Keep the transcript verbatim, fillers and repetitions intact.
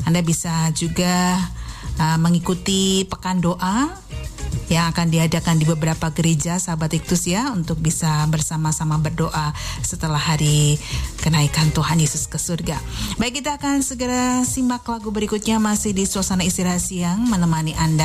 Anda bisa juga uh, mengikuti pekan doa yang akan diadakan di beberapa gereja sahabat Iktus ya, untuk bisa bersama-sama berdoa setelah hari kenaikan Tuhan Yesus ke surga. Baik, kita akan segera simak lagu berikutnya masih di suasana istirahat siang menemani Anda.